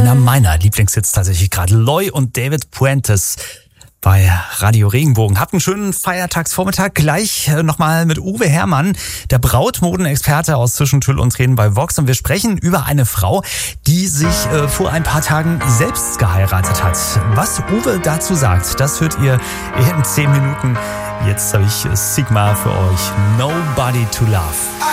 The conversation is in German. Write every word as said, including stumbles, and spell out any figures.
Einer meiner Lieblingshits tatsächlich gerade. Loy und David Puentes bei Radio Regenbogen. Habt einen schönen Feiertagsvormittag. Gleich nochmal mit Uwe Herrmann, der Brautmodenexperte aus Zwischen Tüll und Tränen bei Vox. Und wir sprechen über eine Frau, die sich äh, vor ein paar Tagen selbst geheiratet hat. Was Uwe dazu sagt, das hört ihr in zehn Minuten. Jetzt habe ich Sigma für euch. Nobody to Love.